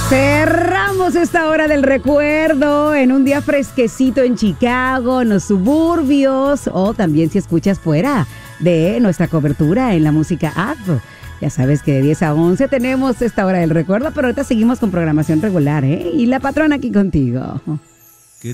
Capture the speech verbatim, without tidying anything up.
Cerramos esta hora del recuerdo en un día fresquecito en Chicago, en los suburbios, o también si escuchas fuera de nuestra cobertura en la música app. Ya sabes que de diez a once tenemos esta hora del recuerdo, pero ahorita seguimos con programación regular, ¿eh? Y la patrona aquí contigo.